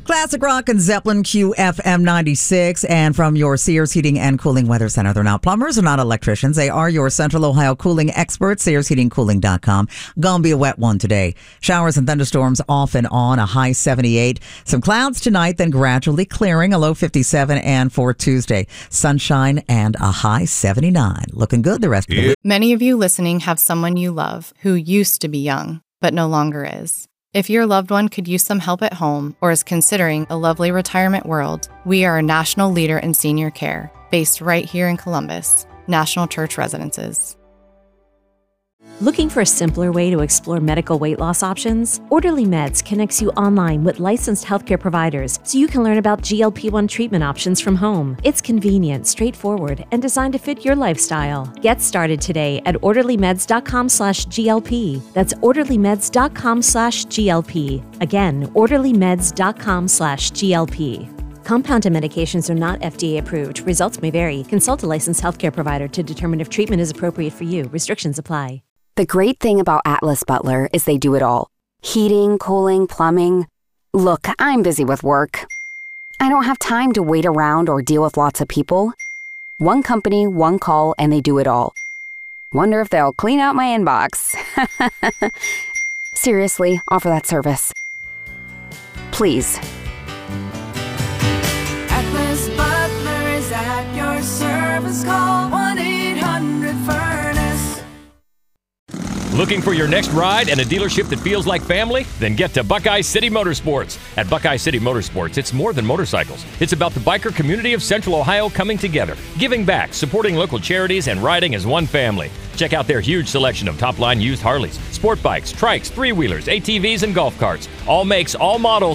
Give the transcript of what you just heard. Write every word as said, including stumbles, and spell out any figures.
Classic Rock and Zeppelin, Q F M ninety-six. And from your Sears Heating and Cooling Weather Center. They're not plumbers, they're not electricians. They are your Central Ohio cooling experts. Sears Heating Cooling dot com. Gonna be a wet one today. Showers and thunderstorms off and on, a high seventy-eight. Some clouds tonight, then gradually clearing, a low fifty-seven. And for Tuesday, sunshine and a high seventy-nine. Looking good the rest of the week. Many of you listening have someone you love who used to be young, but no longer is. If your loved one could use some help at home or is considering a lovely retirement world, we are a national leader in senior care, based right here in Columbus, National Church Residences. Looking for a simpler way to explore medical weight loss options? Orderly Meds connects you online with licensed healthcare providers so you can learn about G L P one treatment options from home. It's convenient, straightforward, and designed to fit your lifestyle. Get started today at orderlymeds.com slash GLP. That's orderlymeds.com slash GLP. Again, orderlymeds.com slash GLP. Compounded medications are not F D A approved. Results may vary. Consult a licensed healthcare provider to determine if treatment is appropriate for you. Restrictions apply. The great thing about Atlas Butler is they do it all. Heating, cooling, plumbing. Look, I'm busy with work. I don't have time to wait around or deal with lots of people. One company, one call, and they do it all. Wonder if they'll clean out my inbox. Seriously, offer that service. Please. Atlas Butler is at your service. Call one eight hundred furnace. Looking for your next ride and a dealership that feels like family? Then get to Buckeye City Motorsports. At Buckeye City Motorsports, it's more than motorcycles. It's about the biker community of Central Ohio coming together, giving back, supporting local charities, and riding as one family. Check out their huge selection of top-line used Harleys, sport bikes, trikes, three-wheelers, A T Vs, and golf carts. All makes, all models.